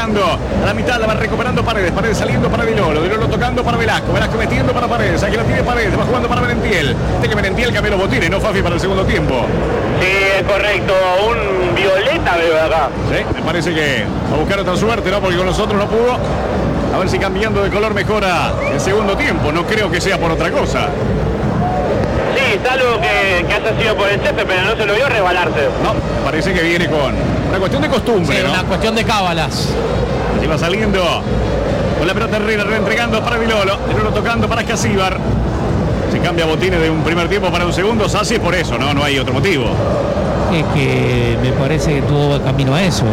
llegando a la mitad, la va recuperando Paredes. Paredes saliendo para Di Lolo tocando para Velasco. Velasco metiendo para Paredes. Aquí la tiene Paredes, va jugando para Merentiel. Tiene que Merentiel cambiar los botines, ¿no, Fafi, para el segundo tiempo? Sí, es correcto. Un violeta veo acá. Sí, me parece que va a buscar otra suerte, ¿no? Porque con nosotros no pudo. A ver si cambiando de color mejora el segundo tiempo. No creo que sea por otra cosa. Sí, salvo que haya sido por el césped, pero no se lo vio rebalarse. No, parece que viene con una cuestión de costumbre, sí, ¿no? Una cuestión de cábalas. Allí va saliendo con la pelota Herrera, reentregando para Di Lolo tocando para Escasíbar. Se cambia botines de un primer tiempo para un segundo. Sassi es por eso, ¿no? No hay otro motivo. Es que me parece que tuvo camino a eso.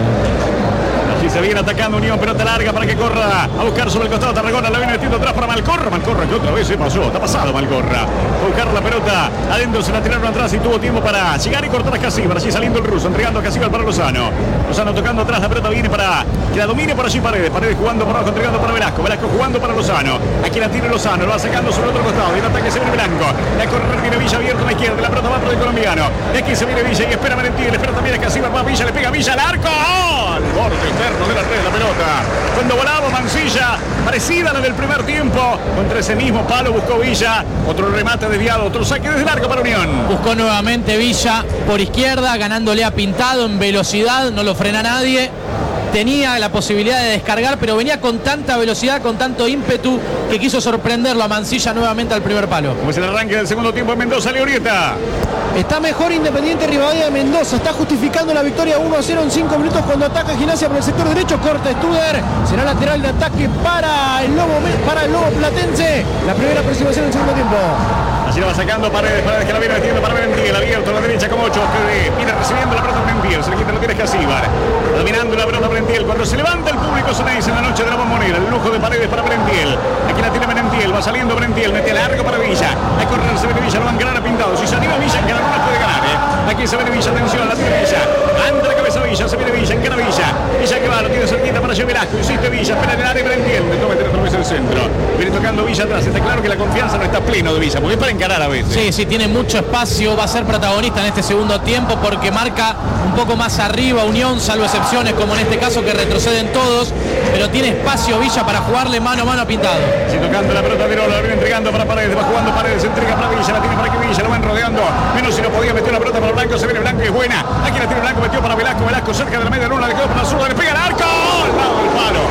Allí se viene atacando Unión, pelota larga para que corra a buscar sobre el costado Tarragona, la viene metiendo atrás para Malcorra que otra vez se pasó, está pasado Malcorra, a buscar la pelota adentro, se la tiraron atrás y tuvo tiempo para llegar y cortar a Escasíbar, allí saliendo el ruso, entregando a Escasíbar para Lozano tocando atrás, la pelota viene para que la domine por allí Paredes jugando por abajo, entregando para Velasco jugando para Lozano, aquí la tiene Lozano, lo va sacando sobre el otro costado, y el ataque se viene Blanco, la correr viene Villa abierto a la izquierda, la pelota va por el colombiano, y aquí se viene Villa y espera Merentiel, espera también a Escasíbar, va Villa, le pega Villa al arco, ¡gol! Borde interno de la red, la pelota. Cuando volaba Mansilla, parecida a la del primer tiempo, contra ese mismo palo buscó Villa, otro remate desviado, otro saque desde largo para Unión. Buscó nuevamente Villa por izquierda, ganándole a Pintado en velocidad, no lo frena nadie. Tenía la posibilidad de descargar, pero venía con tanta velocidad, con tanto ímpetu, que quiso sorprenderlo a Mansilla nuevamente al primer palo. Como es el arranque del segundo tiempo en Mendoza, Leorieta. Está mejor Independiente Rivadavia de Mendoza. Está justificando la victoria 1-0 en 5 minutos cuando ataca Gimnasia por el sector derecho. Corta Studer. Será lateral de ataque para el Lobo Platense. La primera aproximación en el segundo tiempo. Así la va sacando Paredes que la viene metiendo para Merentiel, abierto a la derecha como 8, que viene recibiendo la pelota Merentiel, se le quita, lo tiene Escasíbar, dominando la pelota Merentiel, cuando se levanta el público Ceneice en la noche de la Bombonera, el lujo de Paredes para Merentiel, aquí la tiene Merentiel, va saliendo Merentiel, mete largo para Villa, a correr se viene Villa, lo van a ganar a Pintado, si se anima Villa, en Canadá puede ganar, aquí se viene Villa, atención, la tiene Villa, anda la cabeza Villa, se viene Villa, encana Villa que va, lo tiene cerquita para Velasco, insiste Villa, espera en el área Merentiel, le toma otra vez el centro, viene tocando Villa atrás, está claro que la confianza no está pleno de Villa, porque es para encarar a veces. Sí, tiene mucho espacio, va a ser protagonista en este segundo tiempo porque marca un poco más arriba Unión, salvo excepciones como en este caso que retroceden todos, pero tiene espacio Villa para jugarle mano a mano a Pintado. Sí, tocando la pelota de Lolo, la viene entregando para Paredes, va jugando Paredes, entrega para Villa, la tiene para que Villa, lo van rodeando, menos si no podía meter la pelota para Blanco, se viene Blanco y es buena, aquí la tiene Blanco, metió para Velasco cerca de la media luna, le quedó para la zurda, le pega el arco, al lado del palo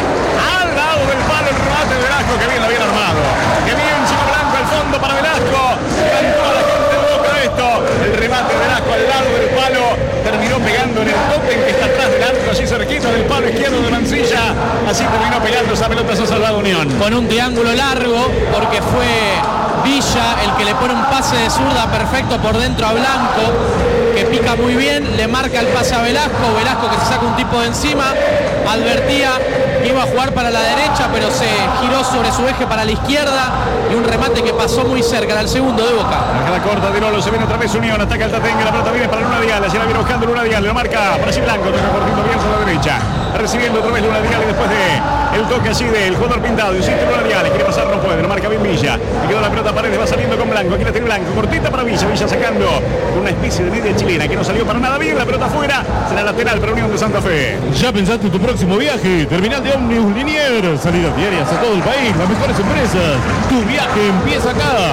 el remate de Velasco, que bien lo habían armado, que bien chico Blanco al fondo para Velasco, levantó a la gente de Boca esto, el remate de Velasco al lado del palo, terminó pegando en el tótem que está atrás del arco, allí cerquita del palo izquierdo de Mansilla, así terminó pegando esa pelota, se ha salvado Unión. Con un triángulo largo, porque fue Villa el que le pone un pase de zurda perfecto por dentro a Blanco, que pica muy bien, le marca el pase a Velasco que se saca un tipo de encima, advertía que iba a jugar para la derecha, pero se giró sobre su eje para la izquierda y un remate que pasó muy cerca, era el segundo de Boca. La corta de Lolo, se viene otra vez Unión, ataca el Tatengue, la pelota viene para Luna Dial, allí la viene buscando Luna Dial, lo marca para allí Blanco, toca cortito bien sobre la derecha, recibiendo otra vez Luna Dial y después de el toque allí del jugador Pintado, insiste Luna Dial, quiere pasar, no puede, lo marca bien Villa, le quedó la pelota Paredes, va saliendo con Blanco, aquí la tiene Blanco, cortita para Villa sacando una especie de media chilena que no salió para nada bien, la pelota afuera, será lateral para Unión de Santa Fe. ¿Ya pensaste tu próximo viaje? Terminal de ómnibus Liniers, salidas diarias a todo el país, las mejores empresas. Tu viaje empieza acá,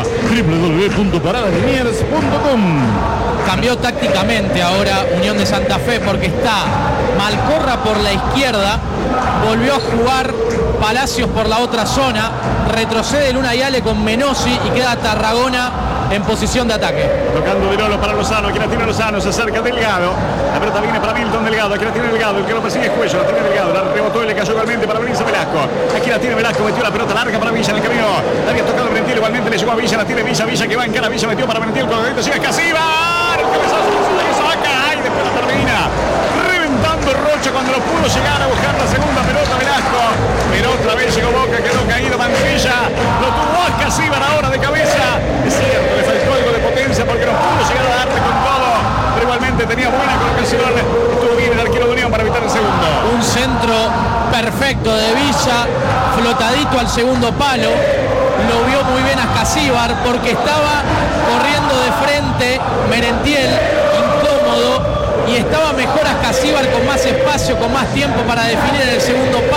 www.paradaliniers.com. Cambió tácticamente ahora Unión de Santa Fe porque está Malcorra por la izquierda, volvió a jugar Palacios por la otra zona, retrocede Luna Yale con Menossi y queda Tarragona en posición de ataque. Tocando de Lolo para Lozano, aquí la tiene Lozano, se acerca Delgado, la pelota viene para Milton Delgado, aquí la tiene Delgado, el que lo persigue es Cuello, la tiene Delgado, la rebotó y le cayó igualmente para venirse Velasco, aquí la tiene Velasco, metió la pelota larga para Villa en el camino, la había tocado Merentiel, igualmente le llegó a Villa, la tiene Villa que va en cara, Villa metió para Merentiel, con el dedito sigue Escasíbar, el cabezazo que saca, y después la termina reventando Rocha cuando lo pudo llegar a buscar la segunda pelota Velasco, pero otra vez llegó Boca, quedó caído Mansilla, lo tuvo a Escasíbar ahora de cabeza, es cierto, le faltó algo de potencia porque no pudo llegar a darle con todo, pero igualmente tenía buena colocación, estuvo bien el arquero de Unión para evitar el segundo. Un centro perfecto de Villa, flotadito al segundo palo, lo vio muy bien a Escasíbar porque estaba corriendo de frente Merentiel, incómodo, y estaba mejor a Escasíbar con más espacio, con más tiempo para definir en el segundo palo.